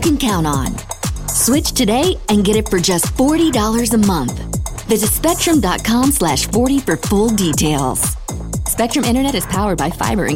can count on. Switch today and get it for just $40 a month. Visit Spectrum.com/40 for full details. Spectrum Internet is powered by fiber and